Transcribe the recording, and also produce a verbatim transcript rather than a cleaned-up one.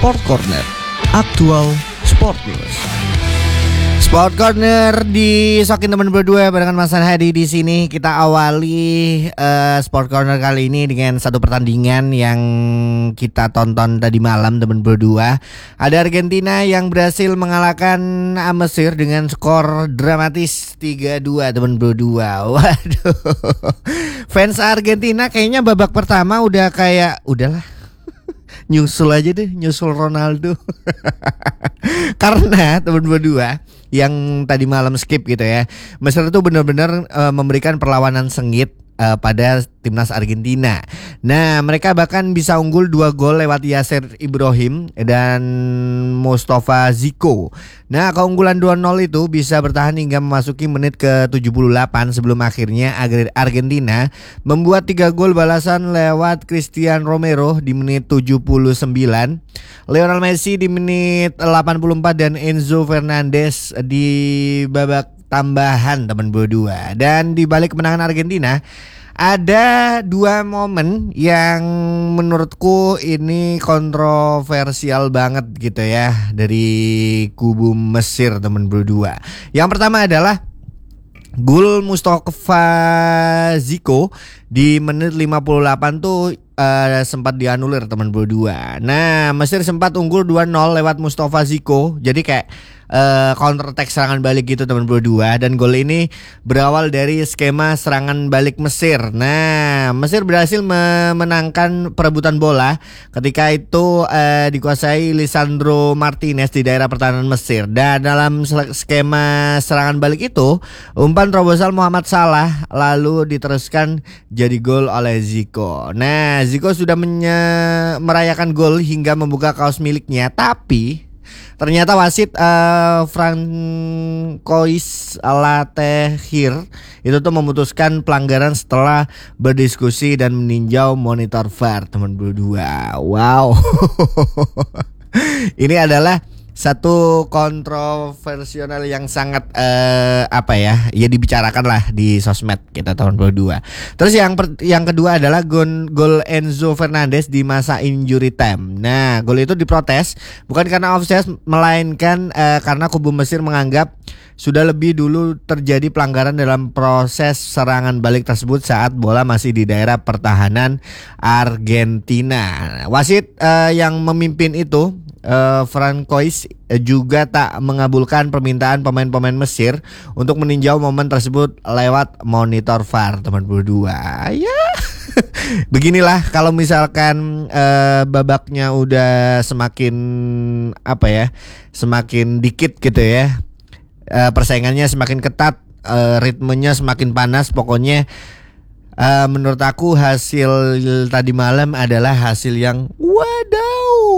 Sport Corner, aktual sport news. Sport Corner di Sokin teman berdua barengan Mas Hadi di sini. Kita awali uh, Sport Corner kali ini dengan satu pertandingan yang kita tonton tadi malam teman berdua. Ada Argentina yang berhasil mengalahkan Mesir dengan skor dramatis tiga dua teman berdua. Waduh. Fans Argentina kayaknya babak pertama udah kayak udahlah. Nyusul aja deh, nyusul Ronaldo. Karena teman berdua yang tadi malam skip gitu ya, Mesir itu benar-benar uh, memberikan perlawanan sengit uh, pada timnas Argentina. Nah, mereka bahkan bisa unggul dua gol lewat Yasser Ibrahim dan Mustafa Ziko. Nah, keunggulan dua nol itu bisa bertahan hingga memasuki menit ke tujuh puluh delapan sebelum akhirnya Argentina membuat tiga gol balasan lewat Christian Romero di menit tujuh puluh sembilan, Lionel Messi di menit delapan puluh empat dan Enzo Fernandez di babak tambahan teman berdua. Dan di balik kemenangan Argentina ada dua momen yang menurutku ini kontroversial banget gitu ya dari kubu Mesir teman berdua. Yang pertama adalah gol Mustafa Ziko di menit lima puluh delapan tuh uh, sempat dianulir teman berdua. Nah, Mesir sempat unggul dua nol lewat Mustafa Ziko. Jadi kayak uh, counter attack serangan balik gitu teman berdua. Dan gol ini berawal dari skema serangan balik Mesir. Nah, Mesir berhasil memenangkan perebutan bola ketika itu uh, dikuasai Lisandro Martinez di daerah pertahanan Mesir. Dan dalam skema serangan balik itu umpan terobosan Muhammad Salah lalu diteruskan jadi gol oleh Ziko. Nah, Ziko sudah menye- merayakan gol hingga membuka kaos miliknya, tapi ternyata wasit uh, Francois Latehir itu tuh memutuskan pelanggaran setelah berdiskusi dan meninjau monitor V A R teman berdua. Wow. Ini adalah satu kontroversial yang sangat uh, apa ya, ya dibicarakan lah di sosmed kita tahun berdua. Terus yang per, yang kedua adalah gol, gol Enzo Fernandez di masa injury time. Nah, gol itu diprotes bukan karena offside melainkan uh, karena kubu Mesir menganggap sudah lebih dulu terjadi pelanggaran dalam proses serangan balik tersebut saat bola masih di daerah pertahanan Argentina. Wasit uh, yang memimpin itu Uh, Francois juga tak mengabulkan permintaan pemain-pemain Mesir untuk meninjau momen tersebut lewat monitor V A R teman berdua. Ya, beginilah kalau misalkan uh, babaknya udah semakin apa ya, semakin dikit gitu ya, uh, persaingannya semakin ketat, uh, ritmenya semakin panas. Pokoknya uh, menurut aku hasil tadi malam adalah hasil yang wadaw.